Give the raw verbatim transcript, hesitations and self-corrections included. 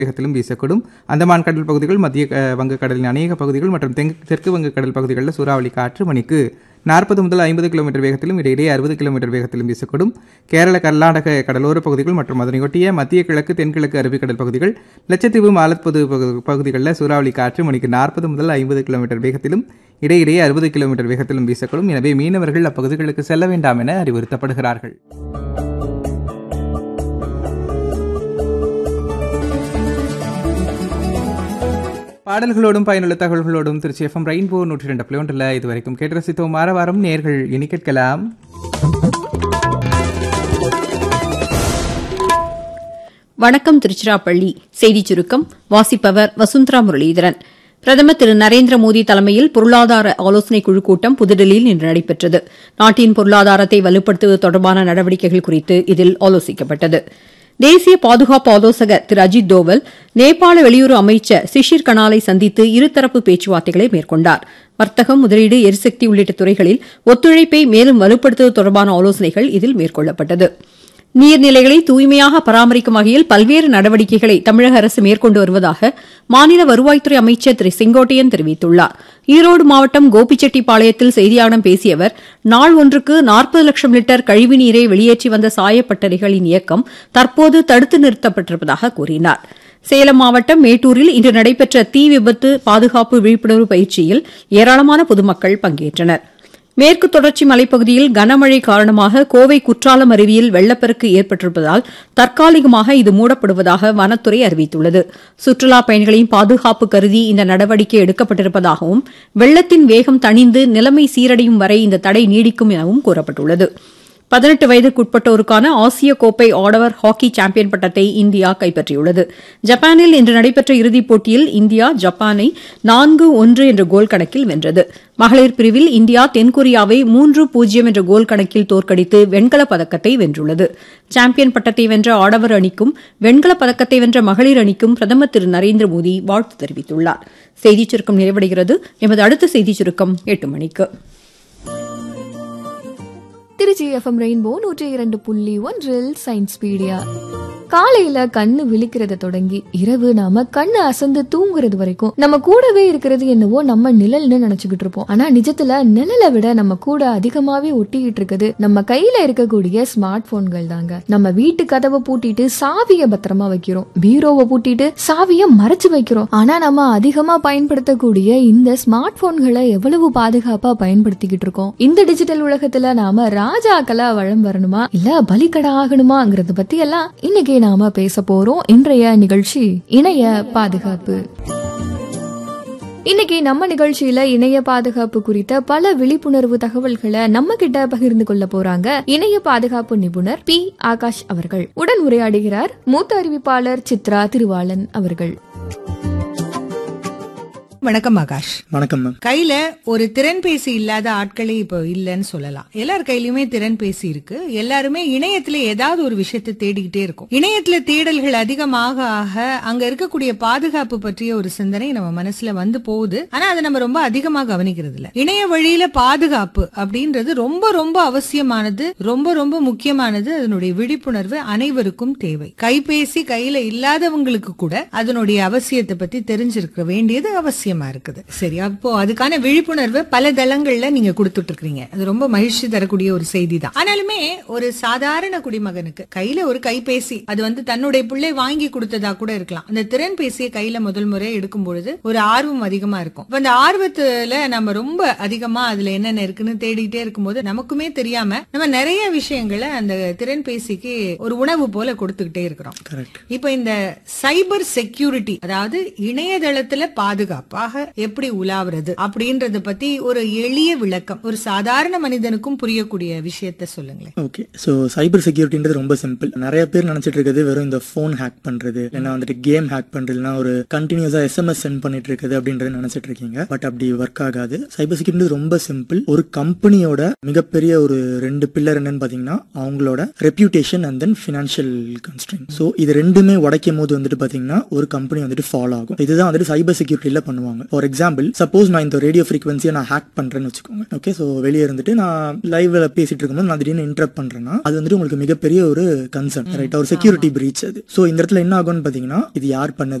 வேகத்திலும் வீசக்கூடும். அந்தமான் கடல் பகுதிகள், மத்திய வங்கக்கடலின் அநேக பகுதிகள் மற்றும் தெற்கு வங்கக்கடல் பகுதிகளில் சூறாவளி காற்று மணிக்கு நாற்பது முதல் ஐம்பது கிலோமீட்டர் வேகத்திலும் இடையிடையே அறுபது கிலோமீட்டர் வேகத்திலும் வீசக்கூடும். கேரள கர்நாடக கடலோர பகுதிகள் மற்றும் அதனையொட்டிய மத்திய கிழக்கு தென்கிழக்கு அரபிக்கடல் பகுதிகள், லட்சத்தீவு மாலத்தீவு பகுதிகளில் சூறாவளி காற்று மணிக்கு நாற்பது முதல் ஐம்பது கிலோமீட்டர் வேகத்திலும் இடையிடையே அறுபது கிலோமீட்டர் வேகத்திலும் வீசக்கூடும். எனவே மீனவர்கள் அப்பகுதிகளுக்கு செல்ல வேண்டாம் என அறிவுறுத்தப்படுகிறார்கள். பாடல்களோடும் பயனுள்ள தகவல்களோடும் திருச்சி எஃப்எம் ரெயின்போ நூற்றி ரெண்டு புள்ளி ஒன்றில் இதுவரைக்கும் கேட்டு ரசித்தோம். வார வாரம் நேர்கள் இனி கேட்கலாம். வணக்கம் திருச்சிராப்பள்ளி. செய்தி சுருக்கம் வாசிப்பவர் வசுந்தரா முரளிதரன். பிரதமர் திரு நரேந்திர மோடி தலைமையில் பொருளாதார ஆலோசனைக் குழு கூட்டம் புதுதில்லியில் இன்று நடைபெற்றது. நாட்டின் பொருளாதாரத்தை வலுப்படுத்துவது தொடர்பான நடவடிக்கைகள் குறித்து இதில் ஆலோசிக்கப்பட்டது. தேசிய பாதுகாப்பு ஆலோசகர் திரு அஜித் தோவல் நேபாள வெளியுறவு அமைச்சர் சிஷிர் கனாலை சந்தித்து இருதரப்பு பேச்சுவார்த்தைகளை மேற்கொண்டார். வர்த்தகம், முதலீடு, எரிசக்தி உள்ளிட்ட துறைகளில் ஒத்துழைப்பை மேலும் வலுப்படுத்துவது தொடர்பான ஆலோசனைகள் இதில் மேற்கொள்ளப்பட்டது. நீர்நிலைகளை தூய்மையாக பராமரிக்கும் வகையில் பல்வேறு நடவடிக்கைகளை தமிழக அரசு மேற்கொண்டு வருவதாக மாநில வருவாய்த்துறை அமைச்சர் திரு செங்கோட்டையன் தெரிவித்துள்ளார். ஈரோடு மாவட்டம் கோபிச்செட்டிப்பாளையத்தில் செய்தியாளர்களிடம் பேசிய அவர், நாள் ஒன்றுக்கு நாற்பது லட்சம் லிட்டர் கழிவுநீரை வெளியேற்றி வந்த சாயப்பட்டறைகளின் இயக்கம் தற்போது தடுத்து நிறுத்தப்பட்டிருப்பதாக கூறினார். சேலம் மாவட்டம் மேட்டூரில் இன்று நடைபெற்ற தீ விபத்து பாதுகாப்பு விழிப்புணர்வு பயிற்சியில் ஏராளமான பொதுமக்கள் பங்கேற்றனர். மேற்கு தொடர்ச்சி மலைப்பகுதியில் கனமழை காரணமாக கோவை குற்றாலம் அருவியில் வெள்ளப்பெருக்கு ஏற்பட்டிருப்பதால் தற்காலிகமாக இது மூடப்படுவதாக வனத்துறை அறிவித்துள்ளது. சுற்றுலாப் பயணிகளின் பாதுகாப்பு கருதி இந்த நடவடிக்கை எடுக்கப்பட்டிருப்பதாகவும் வெள்ளத்தின் வேகம் தணிந்து நிலைமை சீரடையும் வரை இந்த தடை நீடிக்கும் எனவும் கூறப்பட்டுள்ளது. பதினெட்டு வயதுக்குட்பட்டோருக்கான ஆசிய கோப்பை ஆடவர் ஹாக்கி சாம்பியன் பட்டத்தை இந்தியா கைப்பற்றியுள்ளது. ஜப்பானில் இன்று நடைபெற்ற இறுதிப் போட்டியில் இந்தியா ஜப்பானை நான்கு ஒன்று என்ற கோல் கணக்கில் வென்றது. மகளிர் பிரிவில் இந்தியா தென்கொரியாவை மூன்று பூஜ்ஜியம் என்ற கோல் கணக்கில் தோற்கடித்து வெண்கலப் பதக்கத்தை வென்றுள்ளது. சாம்பியன் பட்டத்தை வென்ற ஆடவர் அணிக்கும் வெண்கலப் பதக்கத்தை வென்ற மகளிர் அணிக்கும் பிரதமர் திரு நரேந்திர மோடி வாழ்த்து தெரிவித்துள்ளார். செய்திச் சுருக்கம் நிறைவடைகிறது. எமது அடுத்த செய்திச் சுருக்கம் எட்டு மணிக்கு. திருச்சி எஃப்எம் ரெயின்போ நூற்றி இரண்டு புள்ளி ஒன்றில் சயின்ஸ் பீடியா. காலையில கண்ணு விழிக்கிறத தொடங்கி இரவு நாம கண்ணு அசந்து தூங்குறது வரைக்கும் நம்ம கூடவே இருக்கிறது என்னவோ நம்ம நிழல்னு நினைச்சுக்கிட்டு இருப்போம். ஆனா நிஜத்துல நிழலை விட நம்ம கூட அதிகமாவே ஒட்டிக்கிட்டு இருக்குது நம்ம கையில இருக்கக்கூடிய ஸ்மார்ட் போன்கள் தாங்க. நம்ம வீட்டு கதவை பூட்டிட்டு சாவிய பத்திரமா வைக்கிறோம், பீரோவை பூட்டிட்டு சாவிய மறைச்சு வைக்கிறோம். ஆனா நம்ம அதிகமா பயன்படுத்தக்கூடிய இந்த ஸ்மார்ட் போன்களை எவ்வளவு பாதுகாப்பா பயன்படுத்திக்கிட்டு இருக்கோம்? இந்த டிஜிட்டல் உலகத்துல நாம ராஜாக்களா வளம் வரணுமா இல்ல பலிகடா ஆகணுமாங்கிறத பத்தி எல்லாம் இன்னைக்கு நாம பேச போறோம். இன்றைய நிகழ்ச்சி இணைய பாதுகாப்பு. இன்னைக்கு நம்ம நிகழ்ச்சியில இணைய பாதுகாப்பு குறித்த பல விழிப்புணர்வு தகவல்களை நம்ம கிட்ட பகிர்ந்து கொள்ள போறாங்க இணைய பாதுகாப்பு நிபுணர் பி ஆகாஷ் அவர்கள். உடன் உரையாடுகிறார் மூத்த அறிவிப்பாளர் சித்ரா திருவாளன் அவர்கள். வணக்கம் ஆகாஷ். வணக்கம் மேம். கையில ஒரு திறன்பேசி இல்லாத ஆட்களே இப்போ இல்லன்னு சொல்லலாம். எல்லார் கையிலுமே திறன்பேசி இருக்கு. எல்லாருமே இணையத்துல ஏதாவது ஒரு விஷயத்தை தேடிக்கிட்டே இருக்கும். இணையத்துல தேடல்கள் அதிகமாக ஆக அங்க இருக்கக்கூடிய பாதுகாப்பு பற்றிய ஒரு சிந்தனை நம்ம மனசுல வந்து போகுது. ஆனா அதை நம்ம ரொம்ப அதிகமாக கவனிக்கிறது இல்ல. இணைய வழியில பாதுகாப்பு அப்படின்றது ரொம்ப ரொம்ப அவசியமானது, ரொம்ப ரொம்ப முக்கியமானது. அதனுடைய விழிப்புணர்வு அனைவருக்கும் தேவை. கைபேசி கையில இல்லாதவங்களுக்கு கூட அதனுடைய அவசியத்தை பத்தி தெரிஞ்சிருக்க வேண்டியது அவசியம் இருக்குது. சரி, அப்போ அதுக்கான விழிப்புணர்வு பல தளங்கள்ல நீங்க கொடுத்துட்டு இருக்கீங்க. அது ரொம்ப மகிழ்ச்சி தரக்கூடிய ஒரு செய்தி தான். ஆனாலுமே ஒரு சாதாரண குடிமகனுக்கு கையில ஒரு கைபேசி, அது வந்து தன்னுடைய பிள்ளை வாங்கி கொடுத்ததா கூட இருக்கலாம். அந்த திறன்பேசியை கையில முதல் முறை எடுக்கும் பொழுது ஒரு ஆர்வம் அதிகமா இருக்கும். அந்த ஆர்வத்துல நம்ம ரொம்ப அதிகமா அதுல என்னென்ன இருக்குன்னு தேடிட்டே இருக்கும்போது நமக்குமே தெரியாம நம்ம நிறைய விஷயங்களை அந்த திறன்பேசிக்கு ஒரு உணவு போல கொடுத்துக்கிட்டே இருக்கிறோம். இப்ப இந்த சைபர் செக்யூரிட்டி, அதாவது இணையதளத்துல பாதுகாப்பு எப்படி உலாவுறது அப்படின்றத பத்தி ஒரு எளிய விளக்கம் ஒரு சாதாரண மனிதனுக்கும் புரியக்கூடிய விஷயத்த சொல்லுங்களேன். ஓகே, சோ சைபர் செக்யூரிட்டின்றது ரொம்ப சிம்பிள். நிறைய பேர் நினைச்சிட்டு இருக்கிறது வெறும் இந்த போன் ஹேக் பண்றது, இல்லைன்னா வந்துட்டு கேம் ஹேக் பண்றதுனா ஒரு கண்டினியூஸா எஸ்எம்எஸ் சென்ட் பண்ணிட்டு இருக்குது அப்படின்றது நினைச்சிட்டு இருக்கீங்க. பட் அப்படி ஒர்க் ஆகாது. சைபர் செக்யூரிட்டி ரொம்ப சிம்பிள். ஒரு கம்பெனியோட மிகப்பெரிய ஒரு ரெண்டு பில்லர் என்னன்னு பாத்தீங்கன்னா அவங்களோட reputation and then financial constraint. So இது ரெண்டுமே உடைக்கும் போது வந்துட்டு பாத்தீங்கன்னா ஒரு கம்பெனி வந்துட்டு ஃபாலோ ஆகும். இதுதான் வந்துட்டு சைபர் செக்யூரிட்டியில பண்ணுவாங்க. பண்ணுவாங்க. ஃபார் எக்ஸாம்பிள் சப்போஸ் நான் இந்த ரேடியோ ஃப்ரீக்வன்சியை நான் ஹேக் பண்றேன்னு வச்சுக்கோங்க. ஓகே, ஸோ வெளியே இருந்துட்டு நான் லைவ்ல பேசிட்டு இருக்கும்போது நான் திடீர்னு இன்டரப்ட் பண்றேன்னா அது வந்துட்டு உங்களுக்கு மிகப்பெரிய ஒரு கன்சர்ன், ரைட்? ஒரு செக்யூரிட்டி பிரீச் அது. ஸோ இந்த இடத்துல என்ன ஆகும்னு பாத்தீங்கன்னா இது யார் பண்ணது,